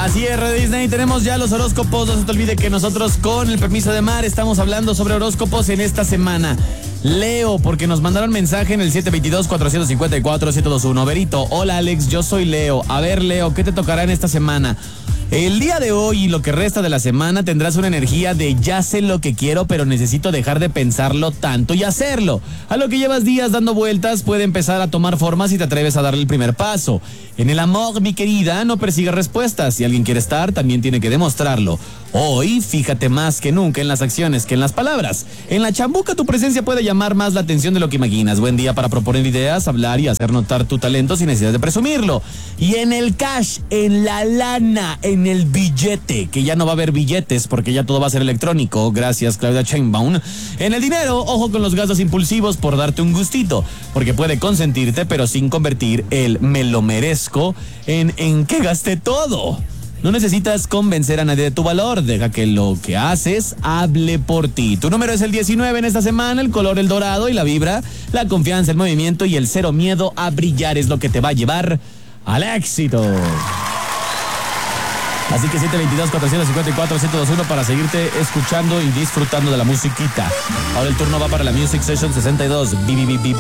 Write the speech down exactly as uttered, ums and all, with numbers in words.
Así es, Radio Disney, tenemos ya los horóscopos. No se te olvide que nosotros, con el permiso de Mar, estamos hablando sobre horóscopos en esta semana. Leo, porque nos mandaron mensaje en el siete dos dos, cuatro cinco cuatro, siete dos uno. Berito, hola Alex, yo soy Leo. A ver, Leo, ¿qué te tocará en esta semana? El día de hoy y lo que resta de la semana tendrás una energía de ya sé lo que quiero, pero necesito dejar de pensarlo tanto y hacerlo. A lo que llevas días dando vueltas puede empezar a tomar forma si te atreves a darle el primer paso. En el amor, mi querida, no persigas respuestas. Si alguien quiere estar, también tiene que demostrarlo. Hoy, fíjate más que nunca en las acciones que en las palabras. En la chambuca tu presencia puede llamar más la atención de lo que imaginas. Buen día para proponer ideas, hablar y hacer notar tu talento sin necesidad de presumirlo. Y en el cash, en la lana, en el billete, que ya no va a haber billetes porque ya todo va a ser electrónico. Gracias, Claudia Sheinbaum. En el dinero, ojo con los gastos impulsivos por darte un gustito, porque puede consentirte pero sin convertir el me lo merezco en en que gasté todo. No necesitas convencer a nadie de tu valor, deja que lo que haces hable por ti. Tu número es el diecinueve en esta semana, el color el dorado y la vibra, la confianza, el movimiento y el cero miedo a brillar es lo que te va a llevar al éxito. Así que siete dos dos, cuatro cinco cuatro, siete dos uno para seguirte escuchando y disfrutando de la musiquita. Ahora el turno va para la Music Session sesenta y dos. Bi, bi, bi, bi.